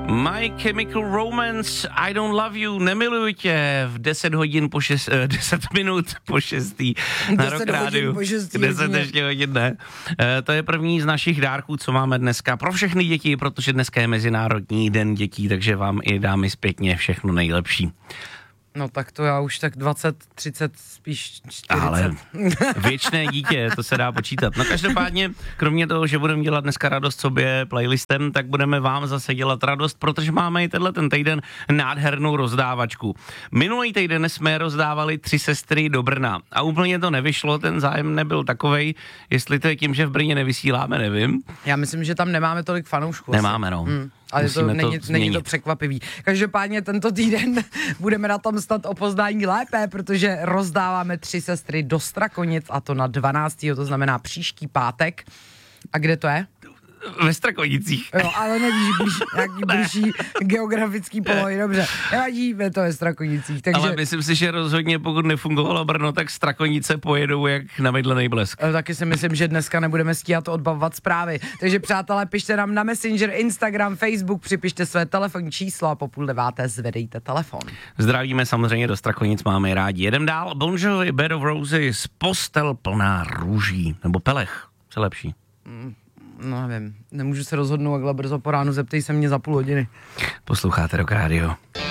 My Chemical Romance, I Don't Love You, nemiluji tě, v 10 minut po 6. na Rock Rádiu. 10 ještě hodin, ne. To je první z našich dárků, co máme dneska pro všechny děti, protože dneska je Mezinárodní den dětí, takže vám i dámy zpětně všechno nejlepší. No tak to já už tak 20, 30, spíš 40. Ale věčné dítě, to se dá počítat. No každopádně, kromě toho, že budeme dělat dneska radost sobě playlistem, tak budeme vám zase dělat radost, protože máme i ten týden nádhernou rozdávačku. Minulý týden jsme rozdávali 3 sestry do Brna a úplně to nevyšlo, ten zájem nebyl takovej, jestli to je tím, že v Brně nevysíláme, nevím. Já myslím, že tam nemáme tolik fanoušků. Nemáme, no. Ale není to překvapivý. Každopádně tento týden budeme na tom stát o poznání lépe, protože rozdáváme 3 sestry do Strakonic a to na 12. to znamená příští pátek. A kde to je? Ve Strakonicích. Jo, ale nevíš, nějaký blížší geografický polohy, dobře. Nevadí, to ve Strakonicích. Takže... Ale myslím si, že rozhodně pokud nefungovalo Brno, tak Strakonice pojedou jak na mydlený blesk. Taky si myslím, že dneska nebudeme stíhat odbavovat zprávy. Takže přátelé, pište nám na Messenger, Instagram, Facebook, připište své telefonní číslo a po 8:30 zvedejte telefon. Zdravíme samozřejmě do Strakonic, máme rádi. Jedem dál, Bon Jovi, Bed of Roses, postel plná růží, nebo pelech, co lepší. No nevím, nemůžu se rozhodnout, takhle brzo po ránu, zeptej se mě za půl hodiny. Posloucháte Rock Radio.